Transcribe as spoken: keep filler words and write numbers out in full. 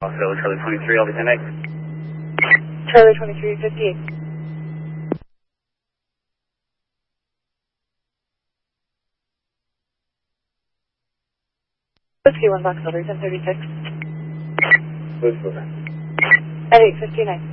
Also, Charlie twenty-three, I'll be ten X. Charlie twenty-three, fifty-eight. Whiskey one box over, ten thirty-six. Whiskey. At eight fifty-nine.